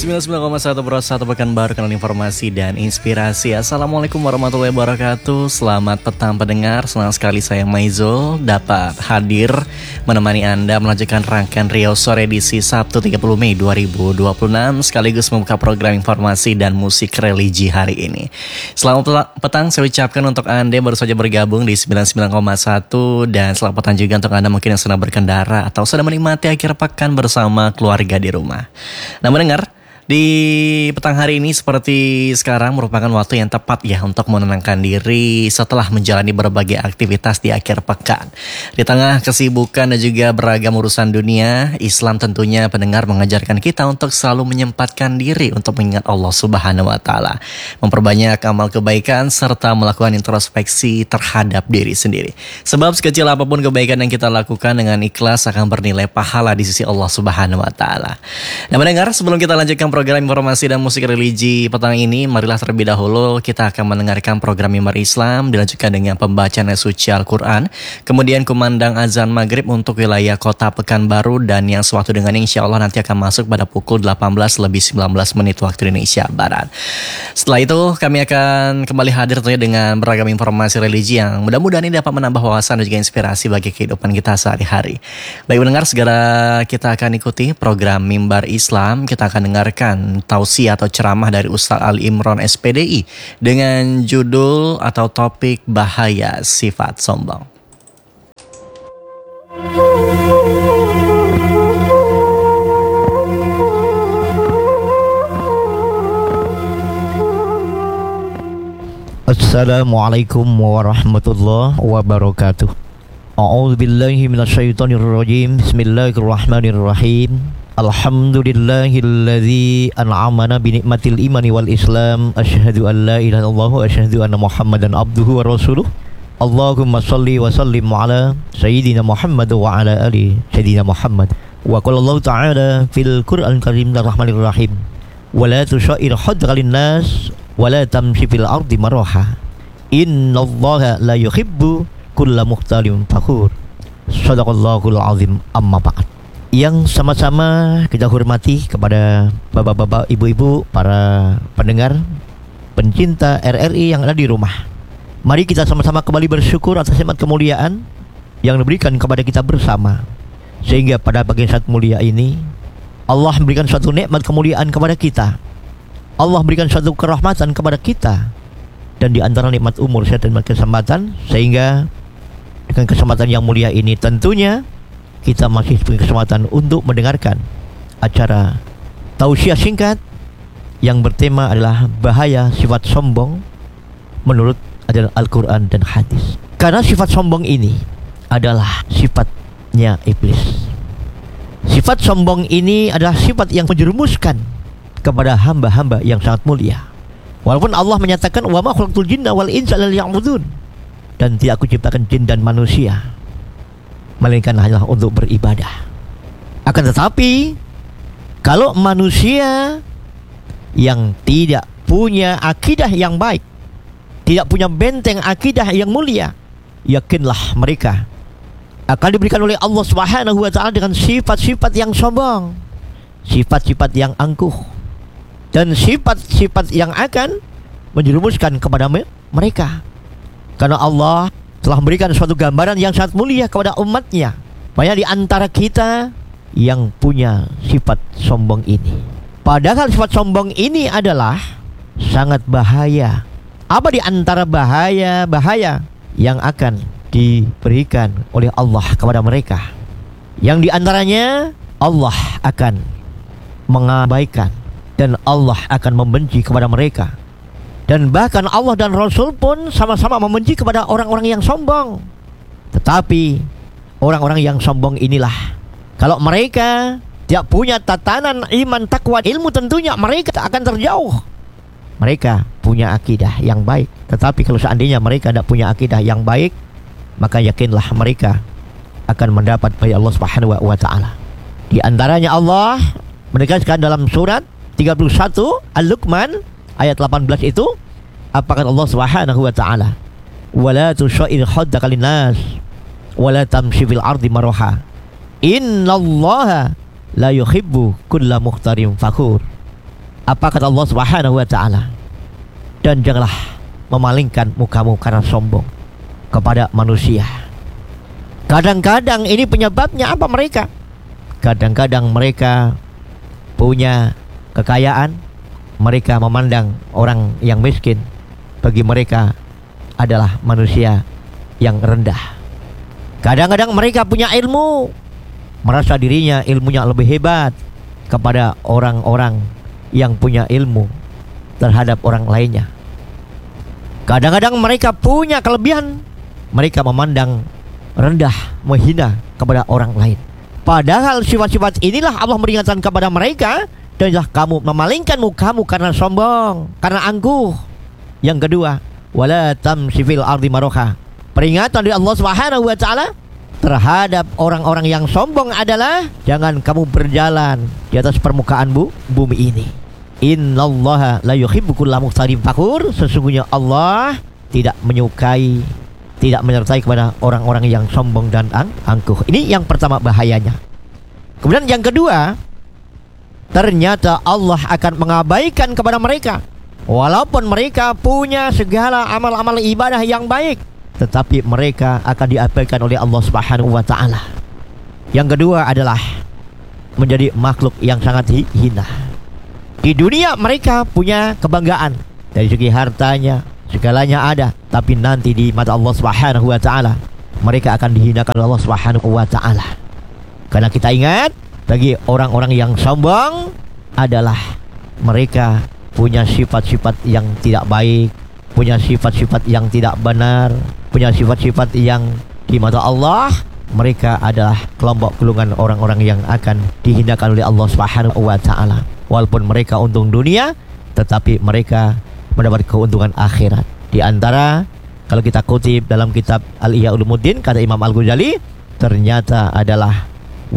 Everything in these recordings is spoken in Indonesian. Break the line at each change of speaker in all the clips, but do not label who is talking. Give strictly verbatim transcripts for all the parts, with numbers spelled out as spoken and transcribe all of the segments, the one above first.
sembilan puluh sembilan koma satu Pro satu Pekanbaru, kanal informasi dan inspirasi. Assalamualaikum warahmatullahi wabarakatuh. Selamat petang pendengar. Senang sekali saya Maizul dapat hadir menemani Anda melanjutkan rangkaian Riau Sore edisi Sabtu tiga puluh Mei dua ribu dua puluh enam, sekaligus membuka program informasi dan musik religi hari ini. Selamat petang saya ucapkan untuk Anda yang baru saja bergabung di sembilan puluh sembilan koma satu, dan selamat petang juga untuk Anda mungkin yang sedang berkendara atau sedang menikmati akhir pekan bersama keluarga di rumah. Nah, mendengar di petang hari ini seperti sekarang merupakan waktu yang tepat ya untuk menenangkan diri setelah menjalani berbagai aktivitas di akhir pekan. Di tengah kesibukan dan juga beragam urusan dunia, Islam tentunya pendengar mengajarkan kita untuk selalu menyempatkan diri untuk mengingat Allah Subhanahu wa taala, memperbanyak amal kebaikan serta melakukan introspeksi terhadap diri sendiri. Sebab sekecil apapun kebaikan yang kita lakukan dengan ikhlas akan bernilai pahala di sisi Allah Subhanahu wa taala. Nah, mendengar, sebelum kita lanjutkan program informasi dan musik religi petang ini, marilah terlebih dahulu kita akan mendengarkan program Mimbar Islam, dilanjutkan dengan pembacaan ayat suci Al-Quran, kemudian kumandang azan maghrib untuk wilayah kota Pekanbaru, dan yang sewaktu dengan insya Allah nanti akan masuk pada pukul delapan belas lebih sembilan belas menit waktu Indonesia Barat. Setelah itu kami akan kembali hadir tentunya dengan beragam informasi religi yang mudah-mudahan ini dapat menambah wawasan dan juga inspirasi bagi kehidupan kita sehari-hari. Baik mendengar, segera kita akan ikuti program Mimbar Islam. Kita akan dengarkan tausiah atau ceramah dari Ustaz Ali Imron S P D I dengan judul atau topik bahaya sifat sombong.
Assalamualaikum warahmatullahi wabarakatuh. A'udzubillahi minasyaitonirrajim. Bismillahirrahmanirrahim. Alhamdulillahilladzi an'amana binikmatil imani wal islam. Asyhadu an la ilaha illallah wa asyhadu anna muhammadan abduhu wa rasuluh. Allahumma salli wa sallim ala sayyidina Muhammad wa ala ali sayyidina Muhammad. Wa qala Allah ta'ala fil Qur'an karim rahmanir rahim. Wa la tusyair hadqalin nas wa la tamshi fil ardi maraha. Innallaha la yuhibbu kulla mukhtalin fakhur. Shadaqallahul azim. Amma ba'd. Yang sama-sama kita hormati kepada bapak-bapak, ibu-ibu, para pendengar, pencinta R R I yang ada di rumah. Mari kita sama-sama kembali bersyukur atas nikmat kemuliaan yang diberikan kepada kita bersama, sehingga pada pagi saat mulia ini Allah memberikan suatu nikmat kemuliaan kepada kita. Allah memberikan suatu kerahmatan kepada kita, dan di antara nikmat umur, sehat, dan kesempatan, sehingga dengan kesempatan yang mulia ini tentunya kita masih punya kesempatan untuk mendengarkan acara tausiah singkat yang bertema adalah bahaya sifat sombong menurut ajaran Al-Quran dan hadis. Karena sifat sombong ini adalah sifatnya iblis. Sifat sombong ini adalah sifat yang menjerumuskan kepada hamba-hamba yang sangat mulia. Walaupun Allah menyatakan wa ma khalaqtul jinna wal insa illa liya'budun, dan tidak aku ciptakan jin dan manusia melainkan hanya untuk beribadah. Akan tetapi kalau manusia yang tidak punya akidah yang baik, tidak punya benteng akidah yang mulia, yakinlah mereka akan diberikan oleh Allah Subhanahu wa taala dengan sifat-sifat yang sombong, sifat-sifat yang angkuh, dan sifat-sifat yang akan menjerumuskan kepada mereka. Karena Allah telah memberikan suatu gambaran yang sangat mulia kepada umatnya. Banyak di antara kita yang punya sifat sombong ini. Padahal sifat sombong ini adalah sangat bahaya. Apa di antara bahaya-bahaya yang akan diberikan oleh Allah kepada mereka? Yang di antaranya Allah akan mengabaikan, dan Allah akan membenci kepada mereka. Dan bahkan Allah dan Rasul pun sama-sama membenci kepada orang-orang yang sombong. Tetapi orang-orang yang sombong inilah, kalau mereka tidak punya tatanan iman, takwa, ilmu, tentunya mereka akan terjauh. Mereka punya akidah yang baik, tetapi kalau seandainya mereka tidak punya akidah yang baik, maka yakinlah mereka akan mendapat dari Allah Subhanahu wa taala. Di antaranya Allah menegaskan dalam surat tiga puluh satu Al-Luqman ayat delapan belas itu, apakah Allah Subhanahu wa taala, wala tusyair haddaka linnas wala tamshi fil ardi maraha innallaha la yuhibbu kulla mukhtarin fakhur. Apa kata Allah Subhanahu wa taala? Dan janganlah memalingkan mukamu karena sombong kepada manusia. Kadang-kadang ini penyebabnya apa mereka? Kadang-kadang mereka punya kekayaan, mereka memandang orang yang miskin bagi mereka adalah manusia yang rendah. Kadang-kadang mereka punya ilmu, merasa dirinya ilmunya lebih hebat kepada orang-orang yang punya ilmu terhadap orang lainnya. Kadang-kadang mereka punya kelebihan, mereka memandang rendah, menghina kepada orang lain. Padahal sifat-sifat inilah Allah meringatkan kepada mereka, dan janganlah kamu memalingkan mukamu karena sombong, karena angkuh. Yang kedua, wala tamshi fil ardi maraha. Peringatan dari Allah Subhanahu wa taala terhadap orang-orang yang sombong adalah jangan kamu berjalan di atas permukaan bu, bumi ini. Innallaha la yuhibbu kulla mukhtalin fakhur. Sesungguhnya Allah tidak menyukai, tidak menyertai kepada orang-orang yang sombong dan ang angkuh. Ini yang pertama bahayanya. Kemudian yang kedua, ternyata Allah akan mengabaikan kepada mereka. Walaupun mereka punya segala amal-amal ibadah yang baik, tetapi mereka akan diabaikan oleh Allah Subhanahu wa taala. Yang kedua adalah menjadi makhluk yang sangat hina. Di dunia mereka punya kebanggaan dari segi hartanya, segalanya ada, tapi nanti di mata Allah Subhanahu wa taala mereka akan dihinakan oleh Allah Subhanahu wa taala. Karena kita ingat, bagi orang-orang yang sombong adalah mereka punya sifat-sifat yang tidak baik, punya sifat-sifat yang tidak benar, punya sifat-sifat yang di mata Allah mereka adalah kelompok golongan orang-orang yang akan dihinakan oleh Allah Subhanahu wa taala. Walaupun mereka untung dunia, tetapi mereka mendapat keuntungan akhirat. Di antara, kalau kita kutip dalam kitab Al-Ihya Ulumuddin, kata Imam Al-Ghazali, ternyata adalah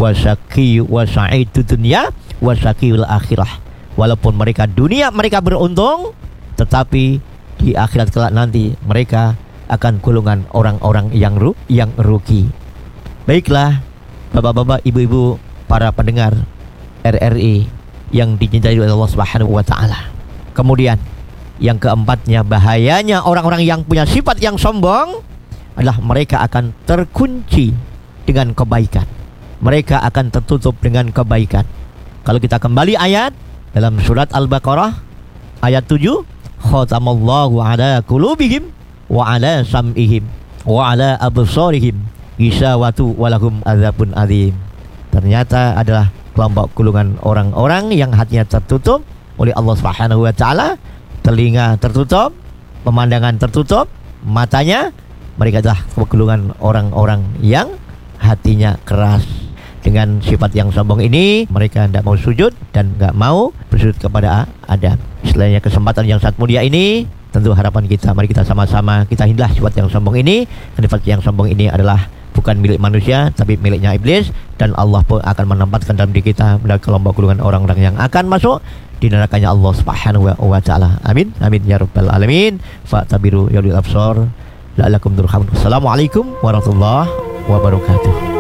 wasaqi wa sa'idu dunya wa saqiul akhirah. Walaupun mereka dunia mereka beruntung, tetapi di akhirat kelak nanti mereka akan golongan orang-orang yang ru yang rugi. Baiklah, bapak-bapak, ibu-ibu, para pendengar R R I yang dicintai oleh Allah Subhanahu wa taala. Kemudian yang keempatnya, bahayanya orang-orang yang punya sifat yang sombong adalah mereka akan terkunci dengan kebaikan. Mereka akan tertutup dengan kebaikan. Kalau kita kembali ayat dalam surat Al-Baqarah ayat tujuh, khatamallahu ala qulubihim wa ala sam'ihim wa ala absarihim gisawatu walahum adzabun adzim. Ternyata adalah kelompok golongan orang-orang yang hatinya tertutup oleh Allah Subhanahu wa taala, telinga tertutup, pemandangan tertutup, matanya. Mereka adalah golongan orang-orang yang hatinya keras. Dengan sifat yang sombong ini, mereka tidak mau sujud dan tidak mau bersujud kepada Adam. Selainnya kesempatan yang sangat mulia ini, tentu harapan kita, mari kita sama-sama kita hindari sifat yang sombong ini. Karena sifat yang sombong ini adalah bukan milik manusia, tapi miliknya iblis, dan Allah pun akan menempatkan dalam diri kita menjadi kelompok golongan orang-orang yang akan masuk di nerakanya Allah Subhanahu wa taala. Amin, amin ya rabbal alamin. Fa'tabiru ya ulil absar la'allakum turhamun. Assalamualaikum warahmatullahi wabarakatuh.